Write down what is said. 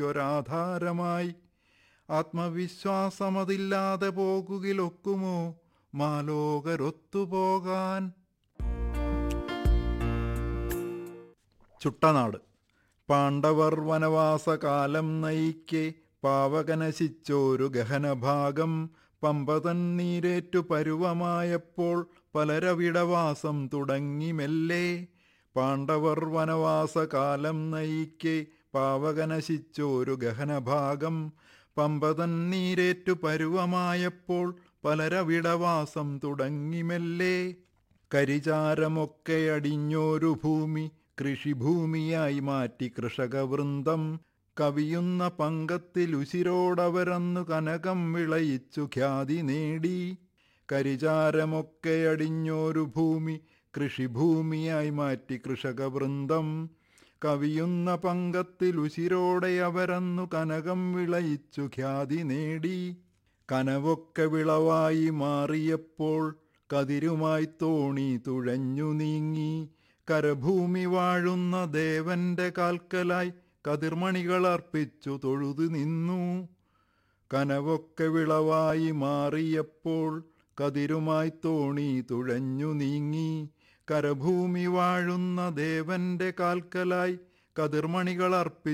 ഒരാധാരമായി. ആത്മവിശ്വാസമതില്ലാതെ പോകുകിലൊക്കുമോ മാലോകരൊത്തുപോകാൻ. ചുട്ടനാട്. പാണ്ഡവർ വനവാസകാലം നയിക്കെ പാവകനശിച്ചോരു ഗഹനഭാഗം പമ്പതൻ നീരേറ്റു പരുവമായപ്പോൾ പലരവിടവാസം തുടങ്ങി മെല്ലെ. പാണ്ഡവർ വനവാസകാലം നയിക്കെ പാവകനശിച്ചോരു ഗഹനഭാഗം പമ്പതൻ നീരേറ്റു പരുവമായപ്പോൾ പലരവിടവാസം തുടങ്ങി മെല്ലെ. കരിചാരമൊക്കെ അടിഞ്ഞോരു ഭൂമി കൃഷിഭൂമിയായി മാറ്റി കൃഷകവൃന്ദം. കവിയുന്ന പങ്കത്തിലുശിരോടവരന്നു കനകം വിളയിച്ചു ഖ്യാതി നേടി. കരിചാരമൊക്കെ അടിഞ്ഞോരു ഭൂമി കൃഷിഭൂമിയായി മാറ്റി കൃഷകവൃന്ദം. കവിയുന്ന പങ്കത്തിലുശിരോടെ അവരന്നു കനകം വിളയിച്ചു ഖ്യാതി നേടി. കനവൊക്കെ വിളവായി മാറിയപ്പോൾ കതിരുമായി തോണി തുഴഞ്ഞു നീങ്ങി. കരഭൂമി വാഴുന്ന ദേവന്റെ കാൽക്കലായി കതിർമണികളർപ്പിച്ചു തൊഴുതു നിന്നു. കനവൊക്കെ വിളവായി മാറിയപ്പോൾ കതിരുമായി തോണി തുഴഞ്ഞു നീങ്ങി. കരഭൂമി വാഴുന്ന ദേവന്റെ കാൽക്കലായി കതിർമണികളർപ്പിച്ചു